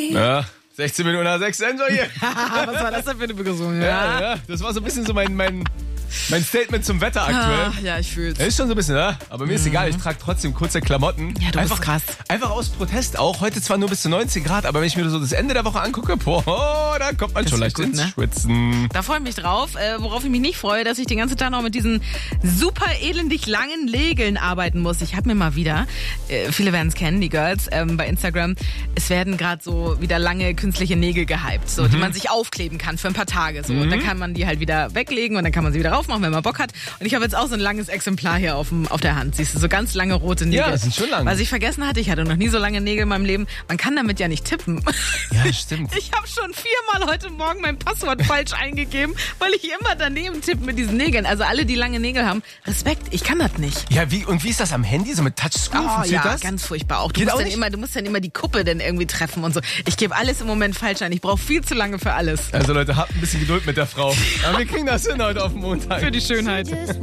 Ja, 16 Minuten nach 6, Enjoy hier. Was war das denn für eine Begrüßung? Ja, das war so ein bisschen so mein Statement zum Wetter aktuell. Ja, ich fühl's. Das ist schon so ein bisschen, ja. Aber mir ist egal, ich trage trotzdem kurze Klamotten. Ja, du bist krass. Einfach aus Protest auch. Heute zwar nur bis zu 19 Grad, aber wenn ich mir so das Ende der Woche angucke, da kommt man Das schon wird leicht gut, ins ne? Schwitzen. Da freue ich mich drauf. Worauf ich mich nicht freue, dass ich den ganzen Tag noch mit diesen super elendig langen Nägeln arbeiten muss. Ich habe mir mal wieder, viele werden es kennen, die Girls, bei Instagram, es werden gerade so wieder lange künstliche Nägel gehypt, so, die man sich aufkleben kann für ein paar Tage. So. Und dann kann man die halt wieder weglegen und dann kann man sie wieder raufmachen, wenn man Bock hat. Und ich habe jetzt auch so ein langes Exemplar hier auf der Hand. Siehst du, so ganz lange rote Nägel. Ja, das sind schon lang. Was ich vergessen hatte, ich hatte noch nie so lange Nägel in meinem Leben. Man kann damit ja nicht tippen. Ja, stimmt. Ich habe schon 4-mal heute Morgen mein Passwort falsch eingegeben, weil ich immer daneben tippe mit diesen Nägeln. Also alle, die lange Nägel haben, Respekt, ich kann das nicht. Ja, und wie ist das am Handy? So mit Touchscreen? Oh Funktioniert ja, das? ganz furchtbar auch. Du Geht musst, auch dann nicht? immer, du musst dann immer die Kuppe dann irgendwie treffen und so. Ich gebe alles im Moment falsch ein. Ich brauche viel zu lange für alles. Also Leute, habt ein bisschen Geduld mit der Frau. Aber wir kriegen das hin heute auf dem Montag. Für die Schönheit.